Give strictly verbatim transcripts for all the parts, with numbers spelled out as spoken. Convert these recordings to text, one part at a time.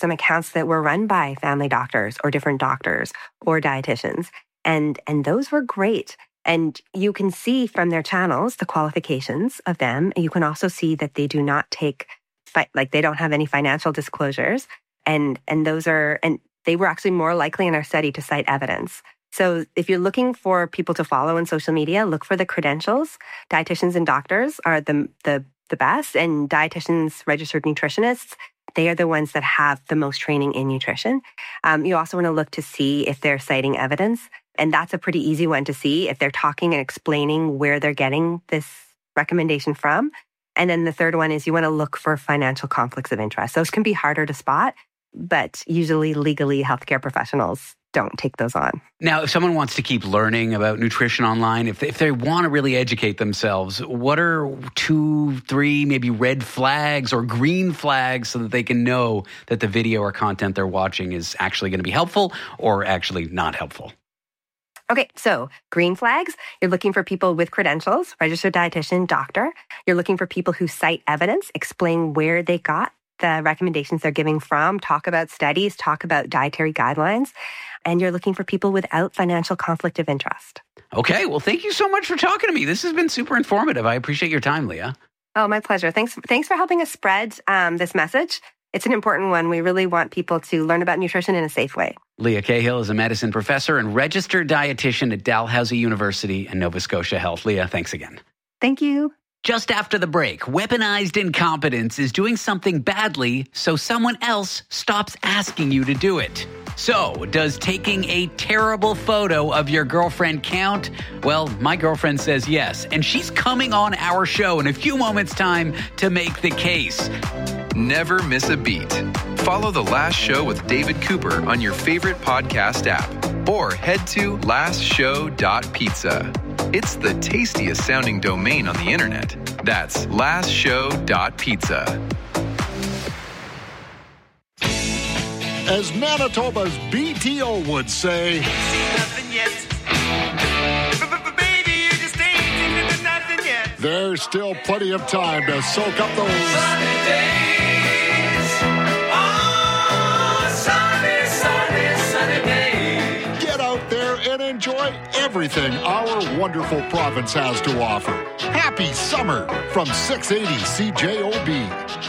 some accounts that were run by family doctors or different doctors or dietitians. And, and those were great. And you can see from their channels the qualifications of them. And you can also see that they do not take, fi- like they don't have any financial disclosures. And, and those are, and they were actually more likely in our study to cite evidence. So if you're looking for people to follow on social media, look for the credentials. Dietitians and doctors are the, the, the best, and dietitians, registered nutritionists, they are the ones that have the most training in nutrition. Um, you also want to look to see if they're citing evidence, and that's a pretty easy one to see if they're talking and explaining where they're getting this recommendation from. And then the third one is you want to look for financial conflicts of interest. Those can be harder to spot, but usually legally healthcare professionals don't take those on. Now, if someone wants to keep learning about nutrition online, if they, if they want to really educate themselves, what are two, three, maybe red flags or green flags so that they can know that the video or content they're watching is actually going to be helpful or actually not helpful? Okay, so green flags, you're looking for people with credentials, registered dietitian, doctor. You're looking for people who cite evidence, explain where they got the recommendations they're giving from, talk about studies, talk about dietary guidelines, and you're looking for people without financial conflict of interest. Okay, well, thank you so much for talking to me. This has been super informative. I appreciate your time, Leah. Oh, my pleasure. Thanks, thanks for helping us spread um, this message. It's an important one. We really want people to learn about nutrition in a safe way. Leah Cahill is a medicine professor and registered dietitian at Dalhousie University and Nova Scotia Health. Leah, thanks again. Thank you. Just after the break, weaponized incompetence is doing something badly so someone else stops asking you to do it. So, does taking a terrible photo of your girlfriend count? Well, my girlfriend says yes, and she's coming on our show in a few moments' time to make the case. Never miss a beat. Follow The Last Show with David Cooper on your favorite podcast app or head to last show dot pizza. It's the tastiest sounding domain on the internet. That's last show dot pizza. As Manitoba's B T O would say, there's still plenty of time to soak up those sunny days. Oh, sunny, sunny, sunny days. Get out there and enjoy everything our wonderful province has to offer. Happy summer from six eighty C J O B.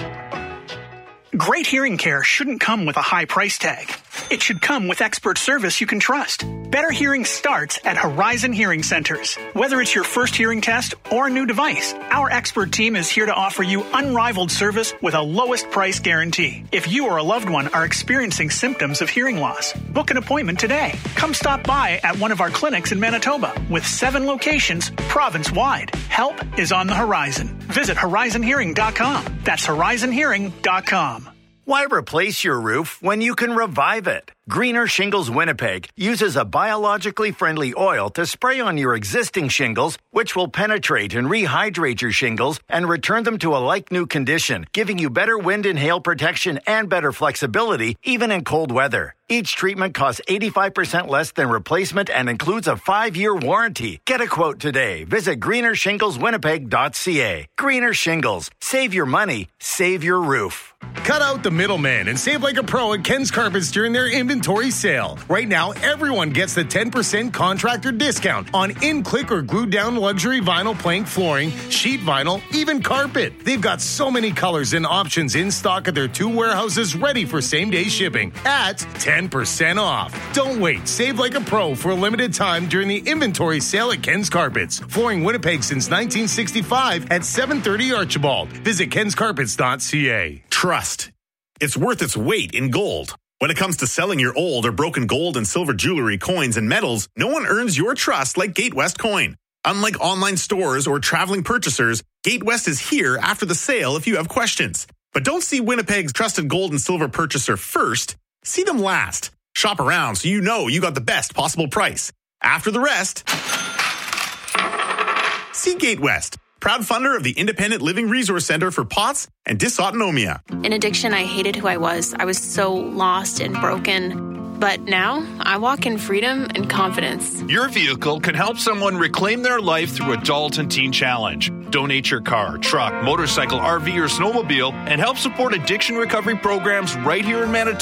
Great hearing care shouldn't come with a high price tag. It should come with expert service you can trust. Better hearing starts at Horizon Hearing Centers. Whether it's your first hearing test or a new device, our expert team is here to offer you unrivaled service with a lowest price guarantee. If you or a loved one are experiencing symptoms of hearing loss, book an appointment today. Come stop by at one of our clinics in Manitoba with seven locations province-wide. Help is on the horizon. Visit horizon hearing dot com. That's horizon hearing dot com. Why replace your roof when you can revive it? Greener Shingles Winnipeg uses a biologically friendly oil to spray on your existing shingles, which will penetrate and rehydrate your shingles and return them to a like-new condition, giving you better wind and hail protection and better flexibility, even in cold weather. Each treatment costs eighty-five percent less than replacement and includes a five-year warranty. Get a quote today. Visit greener shingles winnipeg dot c a. Greener Shingles. Save your money. Save your roof. Cut out the middleman and save like a pro at Ken's Carpets during their inventory sale. Right now, everyone gets the ten percent contractor discount on in-click or glued-down luxury vinyl plank flooring, sheet vinyl, even carpet. They've got so many colors and options in stock at their two warehouses ready for same-day shipping at ten percent off. Don't wait. Save like a pro for a limited time during the inventory sale at Ken's Carpets. Flooring Winnipeg since nineteen sixty-five at seven thirty Archibald. Visit kens carpets dot c a. Trust. It's worth its weight in gold. When it comes to selling your old or broken gold and silver jewelry, coins, and metals, no one earns your trust like GateWest Coin. Unlike online stores or traveling purchasers, GateWest is here after the sale if you have questions. But don't see Winnipeg's trusted gold and silver purchaser first. See them last. Shop around so you know you got the best possible price. After the rest, see GateWest, proud funder of the Independent Living Resource Center for P O T S and Dysautonomia. In addiction, I hated who I was. I was so lost and broken. But now, I walk in freedom and confidence. Your vehicle can help someone reclaim their life through Adult and Teen Challenge. Donate your car, truck, motorcycle, R V, or snowmobile and help support addiction recovery programs right here in Manitoba.